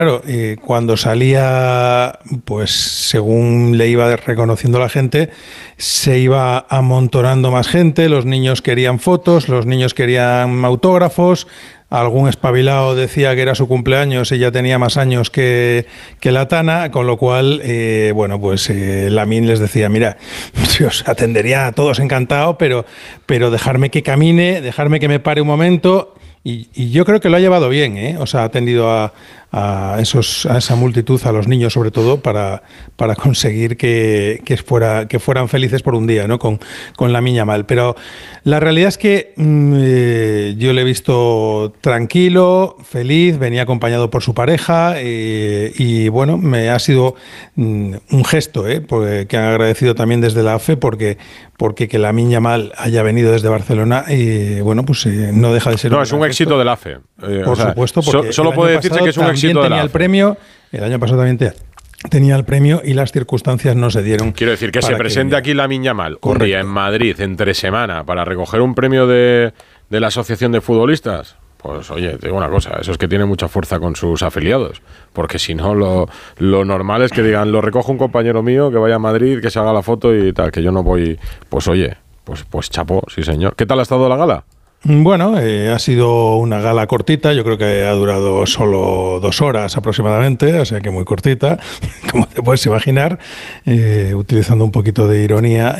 Claro, cuando salía, pues según le iba reconociendo la gente, se iba amontonando más gente, los niños querían fotos, los niños querían autógrafos, algún espabilado decía que era su cumpleaños y ya tenía más años que la Tana, con lo cual, Lamine les decía, mira, yo os atendería a todos encantado, pero dejarme que camine, dejarme que me pare un momento. Y yo creo que lo ha llevado bien, ¿eh? O sea, ha atendido a esa multitud, a los niños sobre todo, para conseguir que fueran felices por un día, ¿no? Con Lamine Yamal. Pero la realidad es que yo le he visto tranquilo, feliz, venía acompañado por su pareja y bueno, me ha sido un gesto, que han agradecido también desde la AFE porque que Lamine Yamal haya venido desde Barcelona no deja de ser es un éxito de la AFE. Por supuesto, porque solo puede decirse que es un éxito de la AFE. El año pasado también tenía el premio y las circunstancias no se dieron. Quiero decir que se presente aquí Lamine Yamal un día en Madrid, entre semana, para recoger un premio de la Asociación de Futbolistas. Pues oye, te digo una cosa, eso es que tiene mucha fuerza con sus afiliados, porque si no lo normal es que digan, lo recoge un compañero mío, que vaya a Madrid, que se haga la foto y tal, que yo no voy. Pues oye, pues chapó, sí señor. ¿Qué tal ha estado la gala? Bueno, ha sido una gala cortita, yo creo que ha durado solo 2 horas aproximadamente, o sea que muy cortita, como te puedes imaginar, utilizando un poquito de ironía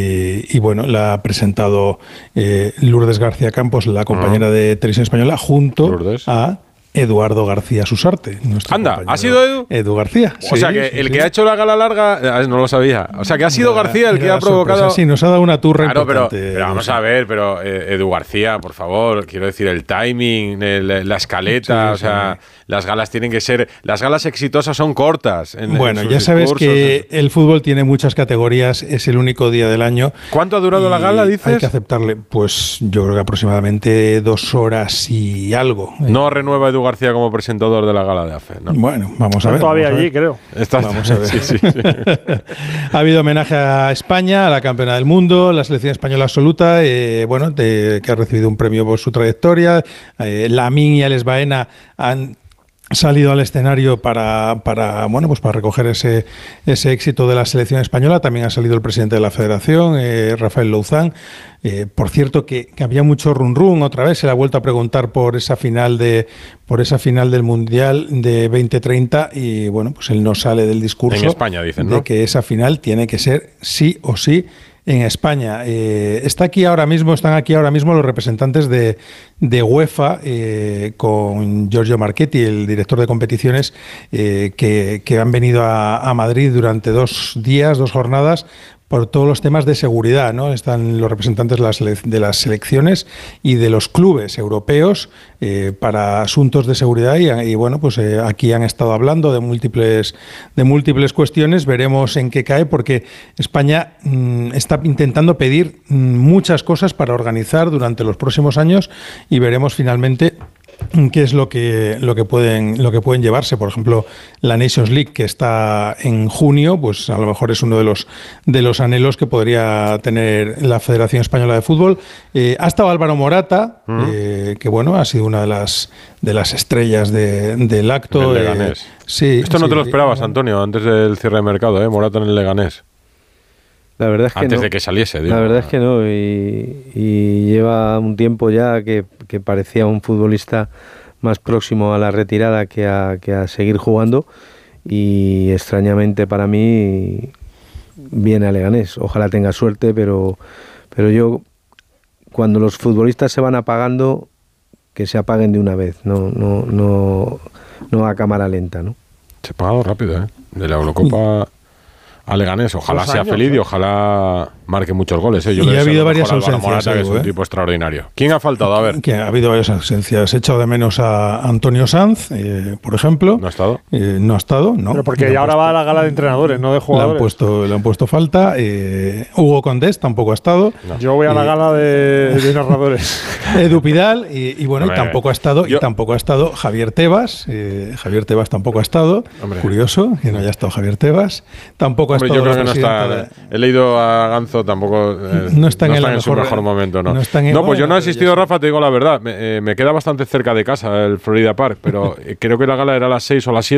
y bueno, la ha presentado Lourdes García Campos, la compañera de Televisión Española, junto a Eduardo García Susarte. Anda, ¿ha sido Edu? Edu García. O sea que el que ha hecho la gala larga, no lo sabía. O sea que ha sido García el que ha provocado. Sí, nos ha dado una turra importante. Pero vamos a ver, Edu García, por favor, quiero decir, el timing, la escaleta, las galas tienen que ser. Las galas exitosas son cortas. Bueno, ya sabes que el fútbol tiene muchas categorías, es el único día del año. ¿Cuánto ha durado la gala, dices? Hay que aceptarle, pues yo creo que aproximadamente 2 horas y algo. No renueva Edu García como presentador de la gala de AFE, ¿no? Bueno, vamos a ver. Todavía allí, creo. Vamos a ver. Sí. Ha habido homenaje a España, a la campeona del mundo, la selección española absoluta, que ha recibido un premio por su trayectoria. Lamine y Alex Baena han salido al escenario para recoger ese éxito de la selección española. También ha salido el presidente de la Federación, Rafael Louzán. Por cierto, que había mucho run otra vez. Se le ha vuelto a preguntar por esa final del Mundial de 2030 y bueno, pues él no sale del discurso en España, dicen, ¿no? De que esa final tiene que ser sí o sí en España. Están aquí ahora mismo los representantes de UEFA con Giorgio Marchetti, el director de competiciones, que han venido a Madrid durante 2 días, 2 jornadas, por todos los temas de seguridad, ¿no? Están los representantes de las selecciones y de los clubes europeos para asuntos de seguridad y bueno, pues aquí han estado hablando de múltiples cuestiones. Veremos en qué cae, porque España está intentando pedir muchas cosas para organizar durante los próximos años y veremos finalmente qué es lo que pueden llevarse. Por ejemplo, la Nations League, que está en junio, pues a lo mejor es uno de los anhelos que podría tener la Federación Española de Fútbol. Ha estado Álvaro Morata, que bueno, ha sido una de las estrellas del acto. El Leganés. Sí, esto no te lo esperabas, Antonio, antes del cierre de mercado, Morata en el Leganés. La verdad es que antes no. de que saliese, digo. La verdad es que no, y lleva un tiempo ya que parecía un futbolista más próximo a la retirada que a seguir jugando, y extrañamente para mí viene a Leganés. Ojalá tenga suerte, pero yo, cuando los futbolistas se van apagando, que se apaguen de una vez, no a cámara lenta, ¿no? Se ha apagado rápido, de la Eurocopa a Leganés. Ojalá sea feliz y ojalá marque muchos goles. Yo y ha habido varias ausencias. Morata, que es un tipo extraordinario. ¿Quién ha faltado? A ver. Que ha habido varias ausencias. He echado de menos a Antonio Sanz, por ejemplo. ¿No ha estado? No ha estado, ¿no? Pero porque ahora va a la gala de entrenadores, no de jugadores. Le han puesto falta. Hugo Condés tampoco ha estado. No. Yo voy a la gala de narradores. Edu Pidal, y bueno, Hombre, tampoco ha estado. Y tampoco ha estado Javier Tebas. Javier Tebas tampoco ha estado. Hombre. Curioso que no haya estado Javier Tebas. Tampoco ha Hombre, yo creo que no está. He leído a Ganzo, tampoco. No están en su mejor momento, ¿no? No, pues yo no he asistido, Rafa, te digo la verdad. Me queda bastante cerca de casa el Florida Park, pero creo que la gala era a las 6 o a las 7.